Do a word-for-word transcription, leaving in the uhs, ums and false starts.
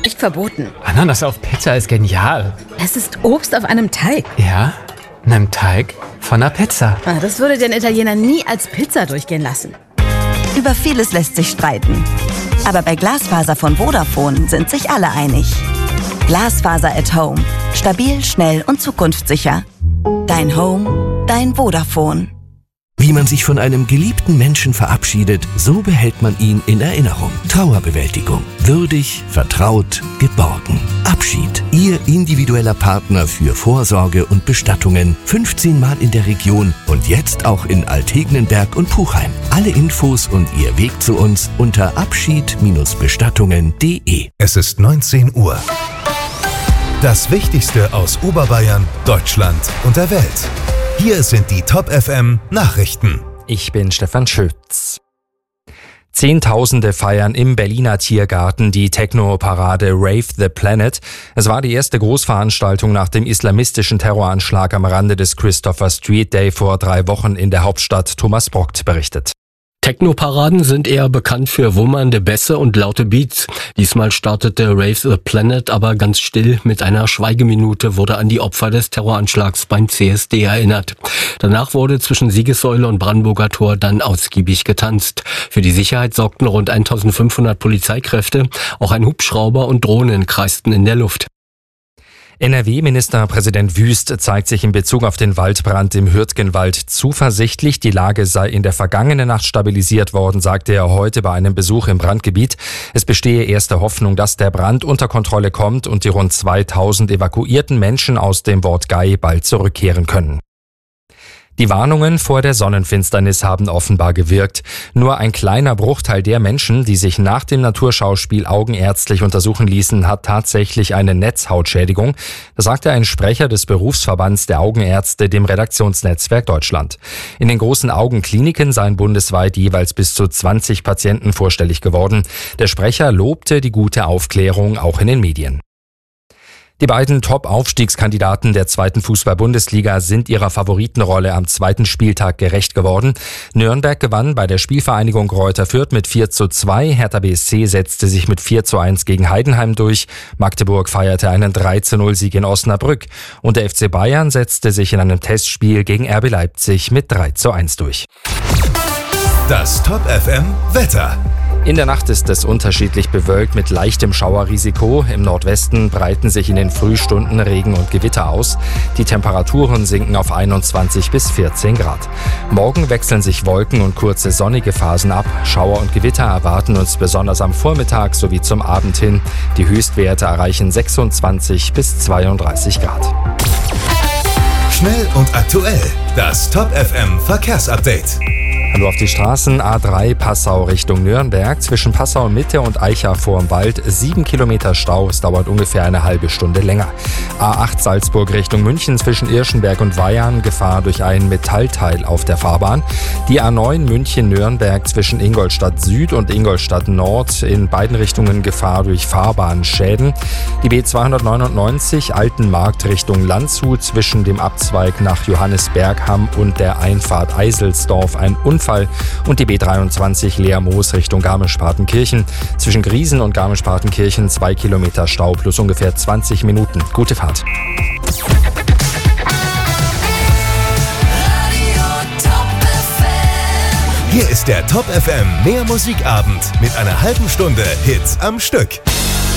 Nicht verboten. Ananas auf Pizza ist genial. Es ist Obst auf einem Teig. Ja, einem Teig von einer Pizza. Ah, das würde den Italiener nie als Pizza durchgehen lassen. Über vieles lässt sich streiten. Aber bei Glasfaser von Vodafone sind sich alle einig. Glasfaser at Home. Stabil, schnell und zukunftssicher. Dein Home, dein Vodafone. Wie man sich von einem geliebten Menschen verabschiedet, so behält man ihn in Erinnerung. Trauerbewältigung. Würdig, vertraut, geborgen. Abschied. Ihr individueller Partner für Vorsorge und Bestattungen. fünfzehn Mal in der Region und jetzt auch in Altegnenberg und Puchheim. Alle Infos und Ihr Weg zu uns unter abschied Bestattungen punkt de. Es ist neunzehn Uhr. Das Wichtigste aus Oberbayern, Deutschland und der Welt. Hier sind die Top F M Nachrichten. Ich bin Stefan Schütz. Zehntausende feiern im Berliner Tiergarten die Techno-Parade Rave the Planet. Es war die erste Großveranstaltung nach dem islamistischen Terroranschlag am Rande des Christopher Street Day vor drei Wochen in der Hauptstadt. Thomas Brockt berichtet. Techno-Paraden sind eher bekannt für wummernde Bässe und laute Beats. Diesmal startete Rave the Planet aber ganz still. Mit einer Schweigeminute wurde an die Opfer des Terroranschlags beim C S D erinnert. Danach wurde zwischen Siegessäule und Brandenburger Tor dann ausgiebig getanzt. Für die Sicherheit sorgten rund eintausendfünfhundert Polizeikräfte. Auch ein Hubschrauber und Drohnen kreisten in der Luft. N R W-Ministerpräsident Wüst zeigt sich in Bezug auf den Waldbrand im Hürtgenwald zuversichtlich. Die Lage sei in der vergangenen Nacht stabilisiert worden, sagte er heute bei einem Besuch im Brandgebiet. Es bestehe erste Hoffnung, dass der Brand unter Kontrolle kommt und die rund zweitausend evakuierten Menschen aus dem Wortgau bald zurückkehren können. Die Warnungen vor der Sonnenfinsternis haben offenbar gewirkt. Nur ein kleiner Bruchteil der Menschen, die sich nach dem Naturschauspiel augenärztlich untersuchen ließen, hat tatsächlich eine Netzhautschädigung. Das sagte ein Sprecher des Berufsverbands der Augenärzte dem Redaktionsnetzwerk Deutschland. In den großen Augenkliniken seien bundesweit jeweils bis zu zwanzig Patienten vorstellig geworden. Der Sprecher lobte die gute Aufklärung auch in den Medien. Die beiden Top-Aufstiegskandidaten der zweiten Fußball-Bundesliga sind ihrer Favoritenrolle am zweiten Spieltag gerecht geworden. Nürnberg gewann bei der Spielvereinigung Greuther Fürth mit vier zu zwei. Hertha B S C setzte sich mit vier zu eins gegen Heidenheim durch. Magdeburg feierte einen drei zu null Sieg in Osnabrück. Und der F C Bayern setzte sich in einem Testspiel gegen R B Leipzig mit drei zu eins durch. Das Top F M Wetter. In der Nacht ist es unterschiedlich bewölkt mit leichtem Schauerrisiko. Im Nordwesten breiten sich in den Frühstunden Regen und Gewitter aus. Die Temperaturen sinken auf einundzwanzig bis vierzehn Grad. Morgen wechseln sich Wolken und kurze sonnige Phasen ab. Schauer und Gewitter erwarten uns besonders am Vormittag sowie zum Abend hin. Die Höchstwerte erreichen sechsundzwanzig bis zweiunddreißig Grad. Schnell und aktuell. Das Top F M Verkehrsupdate. Hallo auf die Straßen. A drei Passau Richtung Nürnberg. Zwischen Passau Mitte und Eicha vorm Wald sieben Kilometer Stau. Es dauert ungefähr eine halbe Stunde länger. A acht Salzburg Richtung München zwischen Irschenberg und Weyarn. Gefahr durch ein Metallteil auf der Fahrbahn. Die A neun München-Nürnberg zwischen Ingolstadt Süd und Ingolstadt Nord. In beiden Richtungen Gefahr durch Fahrbahnschäden. Die B zweihundertneunundneunzig Altenmarkt Richtung Landshut zwischen dem Abzweig nach Johannisbergham und der Einfahrt Eiselsdorf ein Unfall. Und die B dreiundzwanzig Leermoos Richtung Garmisch-Partenkirchen. Zwischen Griesen und Garmisch-Partenkirchen zwei Kilometer Stau plus ungefähr zwanzig Minuten. Gute Fahrt. Hier ist der Top F M Mehr Musikabend mit einer halben Stunde Hits am Stück.